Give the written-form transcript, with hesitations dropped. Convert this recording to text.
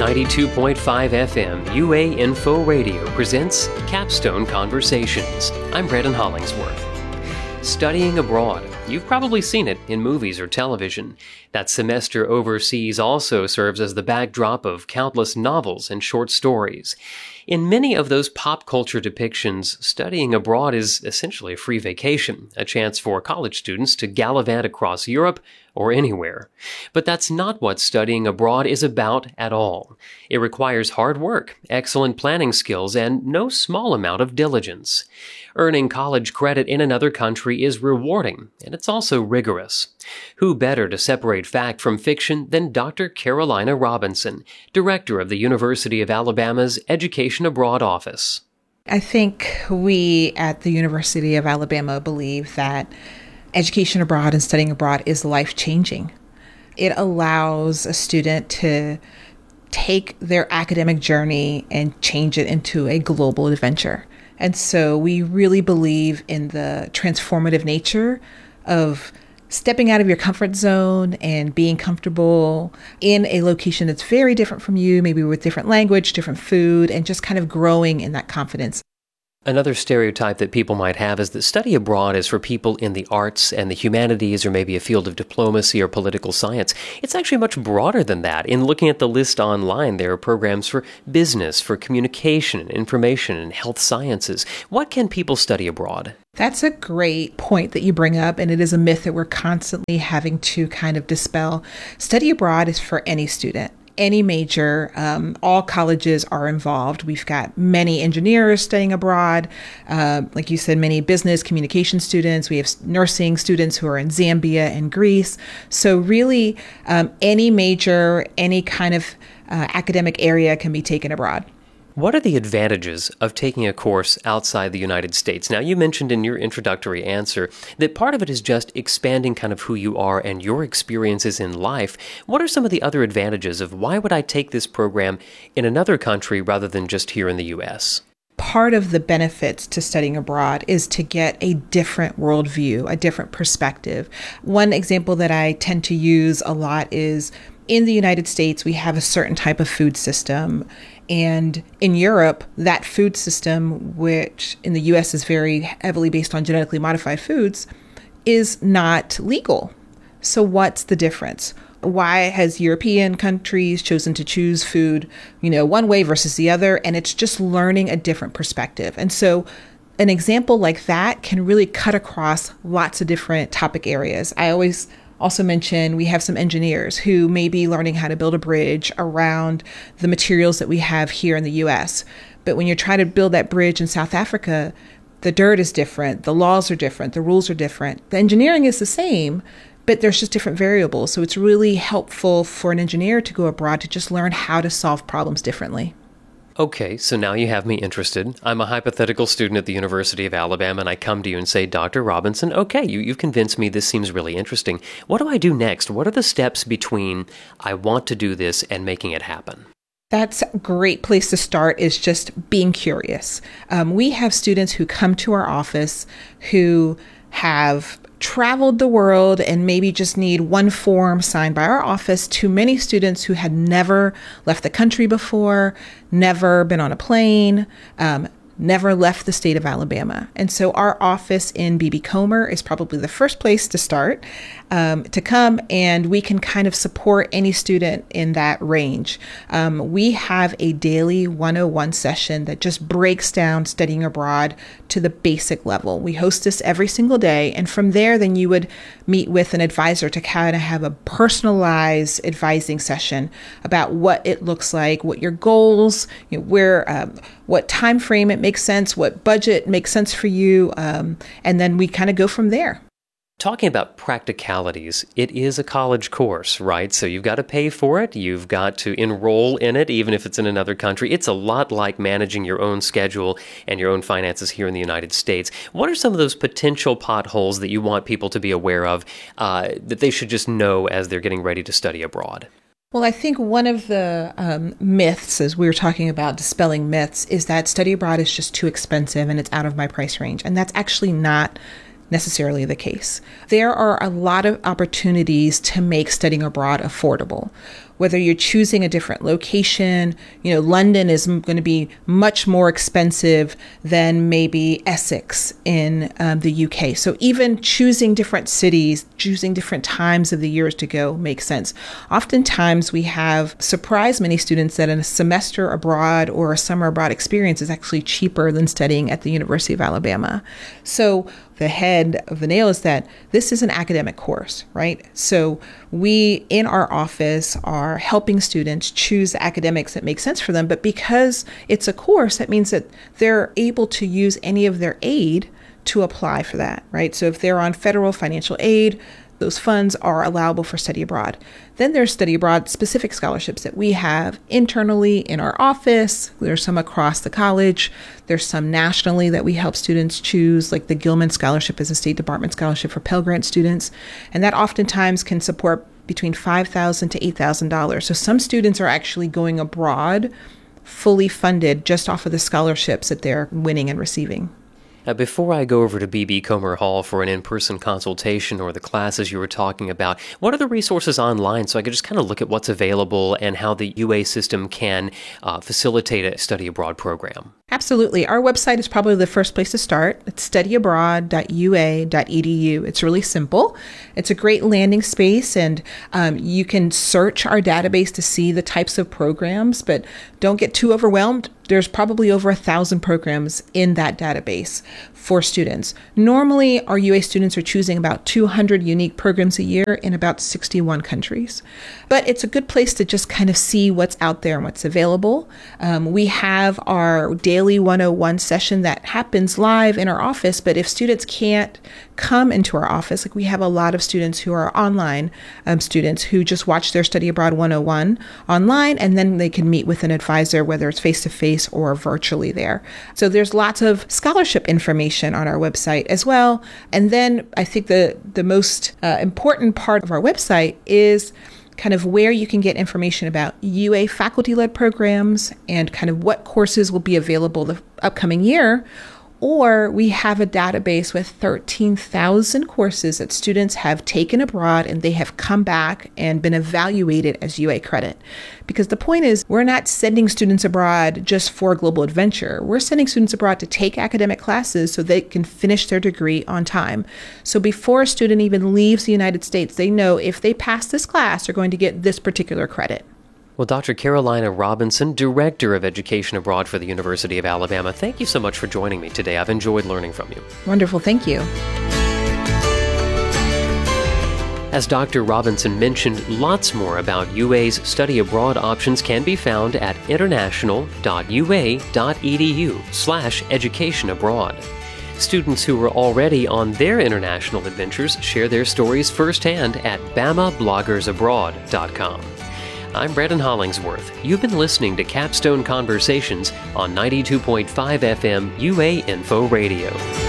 92.5 FM UA Info Radio presents Capstone Conversations. I'm Brandon Hollingsworth. Studying abroad. You've probably seen it in movies or television. That semester overseas also serves as the backdrop of countless novels and short stories. In many of those pop culture depictions, studying abroad is essentially a free vacation, a chance for college students to gallivant across Europe or anywhere. But that's not what studying abroad is about at all. It requires hard work, excellent planning skills, and no small amount of diligence. Earning college credit in another country is rewarding, and it's also rigorous. Who better to separate fact from fiction than Dr. Carolina Robinson, director of the University of Alabama's Education Abroad Office? I think we at the University of Alabama believe that education abroad and studying abroad is life-changing. It allows a student to take their academic journey and change it into a global adventure. And so we really believe in the transformative nature of stepping out of your comfort zone and being comfortable in a location that's very different from you, maybe with different language, different food, and just kind of growing in that confidence. Another stereotype that people might have is that study abroad is for people in the arts and the humanities or maybe a field of diplomacy or political science. It's actually much broader than that. In looking at the list online, there are programs for business, for communication, and information, and health sciences. What can people study abroad? That's a great point that you bring up, and it is a myth that we're constantly having to kind of dispel. Study abroad is for any student. Any major, all colleges are involved. We've got many engineers studying abroad. Like you said, many business communication students. We have nursing students who are in Zambia and Greece. So really, any major, any kind of academic area can be taken abroad. What are the advantages of taking a course outside the United States? Now, you mentioned in your introductory answer that part of it is just expanding kind of who you are and your experiences in life. What are some of the other advantages of why would I take this program in another country rather than just here in the U.S.? Part of the benefits to studying abroad is to get a different worldview, a different perspective. One example that I tend to use a lot is in the United States, we have a certain type of food system. And in Europe, that food system, which in the US is very heavily based on genetically modified foods, is not legal. So what's the difference? Why has European countries chosen to choose food, one way versus the other? And it's just learning a different perspective. And so an example like that can really cut across lots of different topic areas. I always also mention we have some engineers who may be learning how to build a bridge around the materials that we have here in the US. But when you're trying to build that bridge in South Africa, the dirt is different, the laws are different, the rules are different. The engineering is the same, but there's just different variables. So it's really helpful for an engineer to go abroad to just learn how to solve problems differently. Okay, so now you have me interested. I'm a hypothetical student at the University of Alabama, and I come to you and say, Dr. Robinson, okay, you've convinced me this seems really interesting. What do I do next? What are the steps between I want to do this and making it happen? That's a great place to start, is just being curious. We have students who come to our office who have traveled the world and maybe just need one form signed by our office, to many students who had never left the country before, never been on a plane, never left the state of Alabama. And so our office in B.B. Comer is probably the first place to start, to come, and we can kind of support any student in that range. We have a daily 101 session that just breaks down studying abroad to the basic level. We host this every single day, and from there, then you would meet with an advisor to kind of have a personalized advising session about what it looks like, what your goals, where, what time frame it makes sense, what budget makes sense for you, and then we kind of go from there. Talking about practicalities, it is a college course, right? So you've got to pay for it. You've got to enroll in it, even if it's in another country. It's a lot like managing your own schedule and your own finances here in the United States. What are some of those potential potholes that you want people to be aware of that they should just know as they're getting ready to study abroad? Well, I think one of the myths, as we were talking about dispelling myths, is that study abroad is just too expensive and it's out of my price range. And that's actually not necessarily the case. There are a lot of opportunities to make studying abroad affordable. whether you're choosing a different location. London is going to be much more expensive than maybe Essex in the UK. So even choosing different cities, choosing different times of the years to go makes sense. Oftentimes we have surprised many students that a semester abroad or a summer abroad experience is actually cheaper than studying at the University of Alabama. So the head of the nail is that this is an academic course, right? So we in our office are helping students choose academics that make sense for them. But because it's a course, that means that they're able to use any of their aid to apply for that, right? So if they're on federal financial aid, those funds are allowable for study abroad. Then there's study abroad specific scholarships that we have internally in our office. There's some across the college. There's some nationally that we help students choose, like the Gilman Scholarship is a State Department scholarship for Pell Grant students. And that oftentimes can support between $5,000 to $8,000. So some students are actually going abroad fully funded just off of the scholarships that they're winning and receiving. Before I go over to B.B. Comer Hall for an in-person consultation or the classes you were talking about, what are the resources online so I could just kind of look at what's available and how the UA system can facilitate a study abroad program? Absolutely. Our website is probably the first place to start. It's studyabroad.ua.edu. It's really simple. It's a great landing space, and you can search our database to see the types of programs, but don't get too overwhelmed. There's probably over 1,000 programs in that database for students. Normally, our UA students are choosing about 200 unique programs a year in about 61 countries. But it's a good place to just kind of see what's out there and what's available. We have our daily 101 session that happens live in our office, but if students can't come into our office, like we have a lot of students who are online students who just watch their Study Abroad 101 online, and then they can meet with an advisor, whether it's face-to-face or virtually there. So there's lots of scholarship information on our website as well. And then I think the most important part of our website is kind of where you can get information about UA faculty-led programs and kind of what courses will be available the upcoming year. Or we have a database with 13,000 courses that students have taken abroad and they have come back and been evaluated as UA credit. Because the point is, we're not sending students abroad just for global adventure. We're sending students abroad to take academic classes so they can finish their degree on time. So before a student even leaves the United States, they know if they pass this class, they're going to get this particular credit. Well, Dr. Carolina Robinson, Director of Education Abroad for the University of Alabama, thank you so much for joining me today. I've enjoyed learning from you. Wonderful. Thank you. As Dr. Robinson mentioned, lots more about UA's study abroad options can be found at international.ua.edu/education abroad. Students who are already on their international adventures share their stories firsthand at bamabloggersabroad.com. I'm Brandon Hollingsworth. You've been listening to Capstone Conversations on 92.5 FM UA Info Radio.